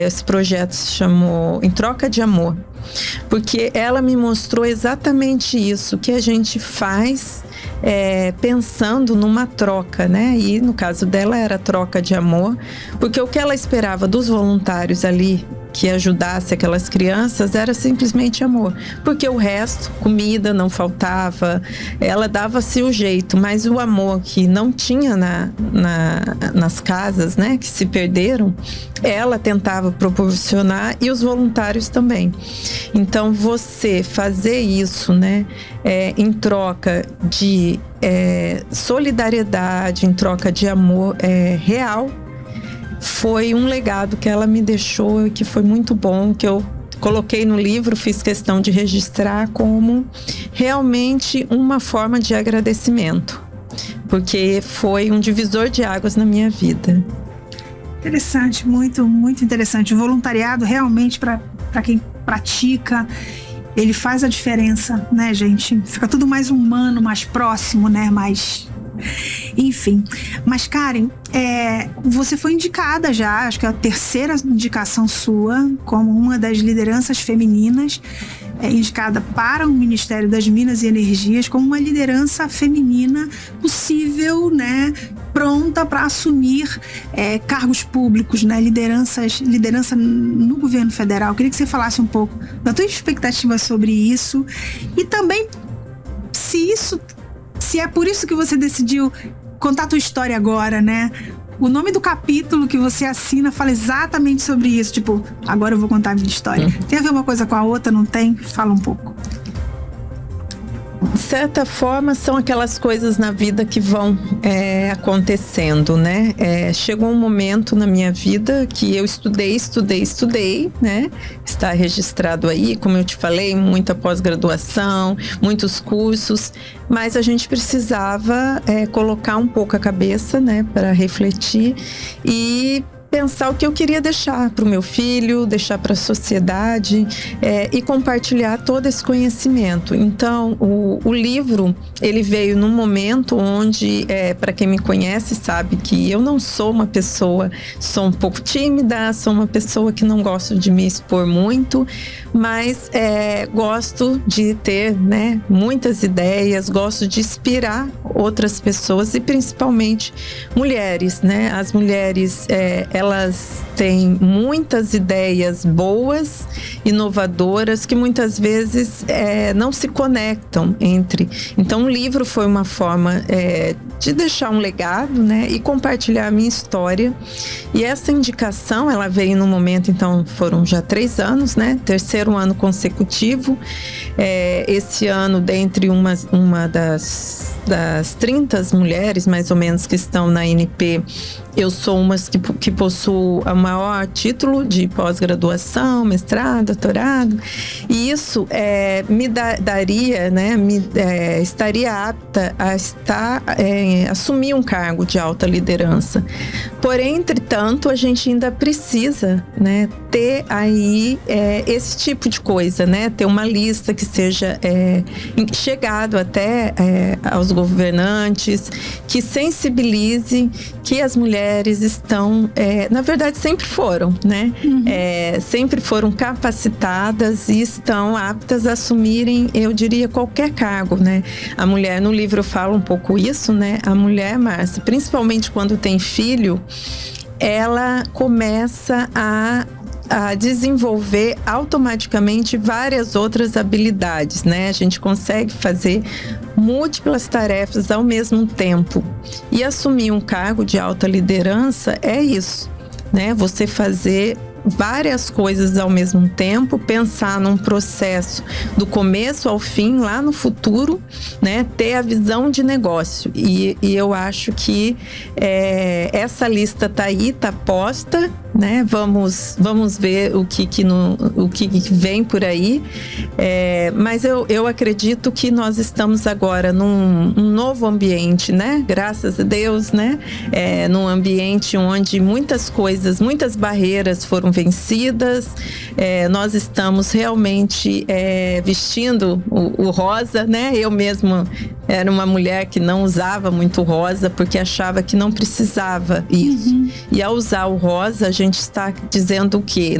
Esse projeto se chamou Em Troca de Amor, porque ela me mostrou exatamente isso, que a gente faz pensando numa troca, né? E no caso dela era troca de amor, porque o que ela esperava dos voluntários ali que ajudasse aquelas crianças era simplesmente amor, porque o resto, comida não faltava, ela dava-se o jeito, mas o amor que não tinha nas casas, né, que se perderam, ela tentava proporcionar e os voluntários também. Então você fazer isso, né, em troca de solidariedade, em troca de amor real, foi um legado que ela me deixou e que foi muito bom, que eu coloquei no livro, fiz questão de registrar como realmente uma forma de agradecimento, porque foi um divisor de águas na minha vida. Interessante, muito, muito interessante. O voluntariado realmente, para quem pratica, ele faz a diferença, né, gente? Fica tudo mais humano, mais próximo, né? Enfim. Mas, Karen, você foi indicada já, acho que é a terceira indicação sua, como uma das lideranças femininas, indicada para o Ministério das Minas e Energias como uma liderança feminina possível, né? Pronta para assumir cargos públicos, né? Liderança no governo federal. Eu queria que você falasse um pouco da tua expectativa sobre isso e também se é por isso que você decidiu contar a tua história agora, né? O nome do capítulo que você assina fala exatamente sobre isso. Tipo, agora eu vou contar a minha história. Tem a ver uma coisa com a outra, não tem? Fala um pouco. De certa forma, são aquelas coisas na vida que vão acontecendo, né? Chegou um momento na minha vida que eu estudei, né? Está registrado aí, como eu te falei, muita pós-graduação, muitos cursos, mas a gente precisava colocar um pouco a cabeça, né? Para refletir e pensar o que eu queria deixar para o meu filho, deixar para a sociedade e compartilhar todo esse conhecimento. Então, o livro, ele veio num momento onde, para quem me conhece, sabe que eu não sou uma pessoa, sou um pouco tímida, sou uma pessoa que não gosto de me expor muito, mas gosto de ter, né, muitas ideias, gosto de inspirar outras pessoas e principalmente mulheres, né? As mulheres, elas têm muitas ideias boas, inovadoras, que muitas vezes não se conectam entre. Então, o livro foi uma forma de deixar um legado, né, e compartilhar a minha história. E essa indicação, ela veio no momento, então, foram já 3 anos, né, terceiro ano consecutivo. Esse ano, dentre uma das 30 mulheres, mais ou menos, que estão na ANP, eu sou uma que possuo o maior título de pós-graduação, mestrado, doutorado, e isso me daria, né, estaria apta a assumir um cargo de alta liderança. Porém, entretanto, a gente ainda precisa, né, ter aí esse tipo de coisa, né, ter uma lista que seja chegado até aos governantes, que sensibilize que as mulheres estão, na verdade sempre foram, né? Uhum. Sempre foram capacitadas e estão aptas a assumirem, eu diria, qualquer cargo, né? A mulher, no livro eu falo um pouco isso, né? A mulher, Márcia, principalmente quando tem filho, ela começa a desenvolver automaticamente várias outras habilidades, né? A gente consegue fazer múltiplas tarefas ao mesmo tempo. E assumir um cargo de alta liderança é isso, né? Você fazer várias coisas ao mesmo tempo, pensar num processo do começo ao fim, lá no futuro, né? Ter a visão de negócio. E eu acho que essa lista tá aí, tá posta, né? Vamos ver o que vem por aí. Mas eu acredito que nós estamos agora num novo ambiente, né? Graças a Deus, né? Num ambiente onde muitas coisas, muitas barreiras foram vencidas. Nós estamos realmente vestindo o rosa, né? Eu mesma Era uma mulher que não usava muito rosa porque achava que não precisava isso. E ao usar o rosa, a gente está dizendo o quê?